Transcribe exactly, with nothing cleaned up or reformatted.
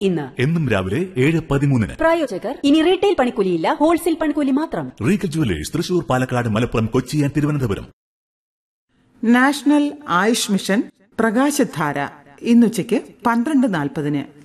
ഇന്ന് എന്നും രാവിലെ ഏഴ് പതിമൂന്നിന്. പ്രായോജകർ ഇനി റീറ്റെയിൽ പണിക്കൂലിയില്ല, ഹോൾസെയിൽ പണിക്കൂലി മാത്രം. Regal jewellers, Thrissur, Palakkad, Malappuram, Kochi and Thiruvananthapuram. National Ayush mission പ്രകാശധാര ഇന്നുച്ചയ്ക്ക് പന്ത്രണ്ട് നാൽപ്പതിന്.